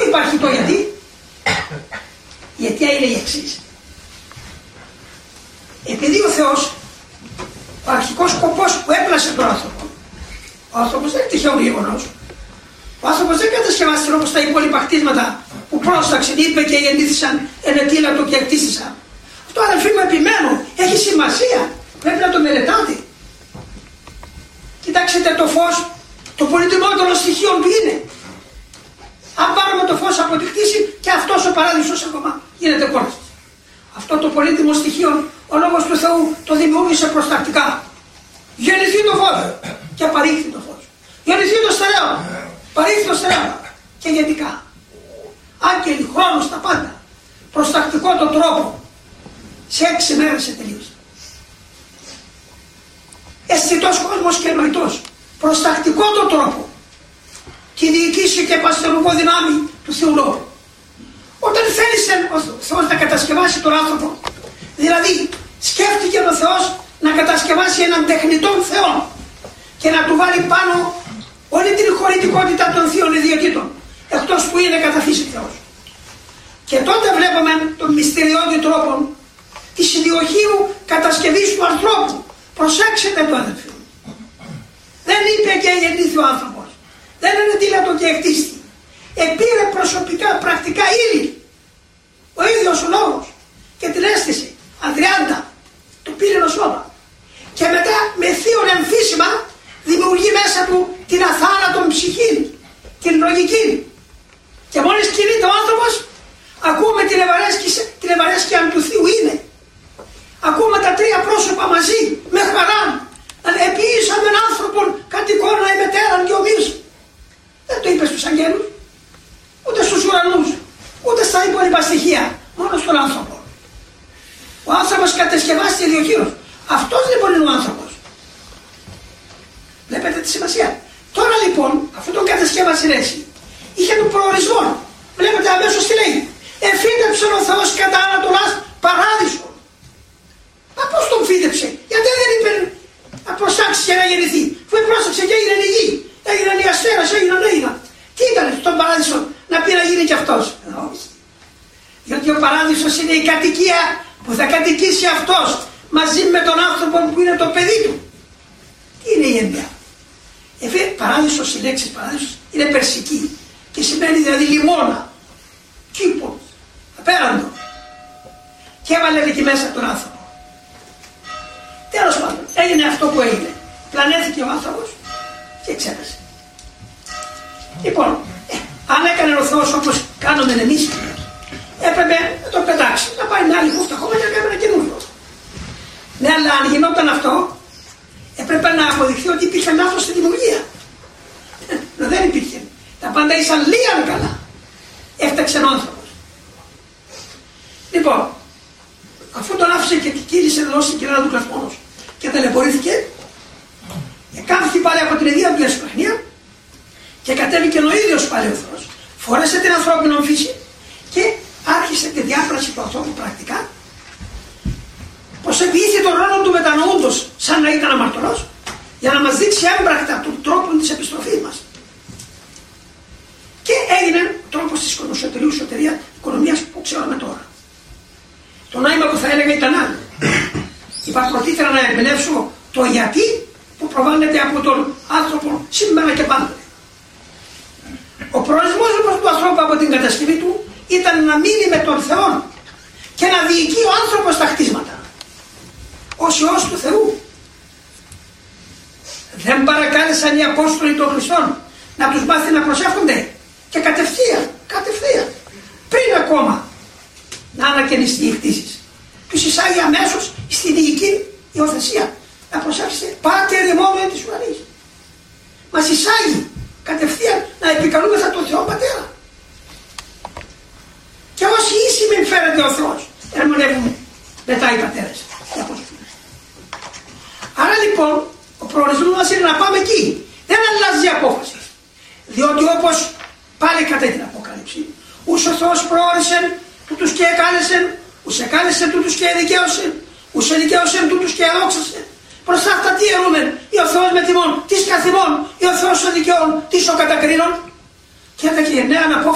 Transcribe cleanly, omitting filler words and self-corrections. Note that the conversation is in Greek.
υπάρχει το γιατί. Η αιτία είναι η εξής. Επειδή ο Θεός, ο αρχικός σκοπός που έπλασε τον άνθρωπο, ο άνθρωπος δεν είναι τυχαίο γεγονός. Ο άνθρωπος δεν κατασκευάστηκε όπως τα υπόλοιπα κτίσματα που πρόσταξαν, είπε και γεννήθησαν, ενετήλατο και εκτίστησαν. Αυτό, αδελφοί μου, επιμένω, έχει σημασία. Πρέπει να το μελετάτε. Κοιτάξτε το φως, το πολυτιμότερο στοιχείο που είναι. Αν πάρουμε το φως από τη κτήση, και αυτός ο παράδεισος ακόμα γίνεται κόλαση. Αυτό το πολύτιμο στοιχείο, ο Λόγος του Θεού το δημιούργησε προστακτικά. Γεννηθεί το φως και παρήχθη το φως. Γεννηθεί το στερέο, παρήχθη το στερέο. Και γενικά, άγγελοι, χρόνος, τα πάντα, προστακτικό τον τρόπο, σε 6 μέρες τελείωσε. Αισθητός κόσμος και νοητός, προστακτικό τον τρόπο, τη διοικήση και παστερουργό δυνάμει του Θεού Λόγου. Όταν θέλησε ο Θεός να κατασκευάσει τον άνθρωπο, δηλαδή σκέφτηκε ο Θεός να κατασκευάσει έναν τεχνητόν Θεό και να του βάλει πάνω όλη την χωρητικότητα των θείων ιδιωτήτων, εκτός που είναι κατά φύση Θεός. Και τότε βλέπουμε τον μυστηριώδη τρόπο της ιδιοχείου κατασκευής του ανθρώπου. Προσέξτε το, αδελφοί. Δεν είπε και γεννήθη ο άνθρωπος. Δεν είναι τίλατο και εκτίστη. Επήρε προσωπικά, πρακτικά ύλη. Ο ίδιος ο Λόγος. Και την αίσθηση. Αδριάντα. Το πύρινο σώμα. Και μετά με θείον εμφύσιμα δημιουργεί μέσα του την αθάνατον ψυχή. Την λογική. Και μόλις κινείται ο άνθρωπος, ακούμε την ευαρέσκεια του Θείου είναι. Ακούμε τα 3 πρόσωπα μαζί, με χαρά. Επίησαμε άνθρωπον κατ' εικόνα ημετέραν και ομοίως. Δεν το είπε στους αγγέλους, ούτε στους ουρανούς, ούτε στα υπόλοιπα στοιχεία, μόνο στον άνθρωπο. Ο άνθρωπος κατασκευάστηκε ιδιοχείρος. Αυτός λοιπόν είναι ο άνθρωπος. Βλέπετε τη σημασία. Τώρα λοιπόν, αφού τον κατασκεύασε έτσι, είχε τον προορισμό. Βλέπετε αμέσως τι λέει. Εφύτεψε ο Θεός κατά Ανατολάς παράδεισο. Μα πώς τον φύτεψε, γιατί δεν είπε να προστάξει και να γεννηθεί. Αφού πρόσταξε και έγινε η γη, έγιναν οι αστέρες, έγιναν. Τι ήταν στον παράδεισο να πει να γίνει κι αυτός. Όχι. Γιατί ο παράδεισος είναι η κατοικία που θα κατοικήσει αυτός μαζί με τον άνθρωπο που είναι το παιδί του. Τι είναι η έννοια. Παράδεισος, η λέξη παράδεισος είναι περσική και σημαίνει δηλαδή λιμώνα, κήπο, απέραντο. Και έβαλε εκεί μέσα τον άνθρωπο. Τέλος πάντων, έγινε αυτό που έγινε. Πλανέθηκε ο άνθρωπος και ξέχασε. Λοιπόν, αν έκανε ο Θεός όπως κάνουμε εμείς, έπρεπε να τον πετάξει, να πάει μια άλλη χούφτα χώμα και να κάνει ένα καινούριο. Ναι, αλλά αν γινόταν αυτό, έπρεπε να αποδειχθεί ότι υπήρχε λάθος στη δημιουργία. Δεν υπήρχε. Τα πάντα ήσαν λίγαν καλά. Έφταξε ο άνθρωπος. Λοιπόν, αφού τον άφησε και κύλησε εδώ στην κυρία του κλασμόνος και ταλαιπωρήθηκε, εκάμφθηκε πάλι από την ιδέα του διασπραγνία και κατέβηκε ο ίδιος πάλι ο Θεός. Φόρεσε την ανθρώπινη φύση και άρχισε τη διάπραξη του ανθρώπου πρακτικά, πως επιήθη τον ρόλο του μετανοούντος σαν να ήταν αμαρτωλός, για να μας δείξει έμπρακτα τον τρόπο της επιστροφής μας. Και έγινε ο τρόπος της εσωτερία οικονομίας που ξέρουμε τώρα. Το νόημα που θα έλεγα ήταν άλλο. Είπα πρωτήτερα να εμπνεύσω το γιατί που προβάλλεται από τον άνθρωπο σήμερα και πάντοτε. Ο προορισμός του ανθρώπου από την κατασκευή του ήταν να μείνει με τον Θεό και να διοικεί ο άνθρωπος τα κτίσματα ως Υιός του Θεού. Δεν παρακάλεσαν οι Απόστολοι των Χριστών να τους μάθει να προσεύχονται και κατευθείαν, πριν ακόμα να ανακαινιστεί οι κτήσεις. Τους εισάγει αμέσως στη διοική υιοθεσία. Να προσέξετε, Πάτερ ημών εν της ουρανής. Μας εισάγει κατευθείαν να επικαλούμεθα τον Θεό Πατέρα. Και όσοι ίσοι φέρεται ο Θεός, ερμηνεύουν μετά οι πατέρες. Άρα λοιπόν, ο προορισμός μας είναι να πάμε εκεί. Δεν αλλάζει η απόφαση. Διότι όπως πάλι κατά την Αποκάλυψη, ους ο Θεός προόρισε τούτους και εκάλεσε, ους εκάλεσε τούτους και εδικαίωσε, ους εδικαίωσε τούτους και εδόξασε. Προς αυτά τι ερούμε, ή ο Θεός με τιμών, τις καθημών, ή ο Θεός ο δικαιών, τις ο κατακρίνων. Και έδωκε η νέα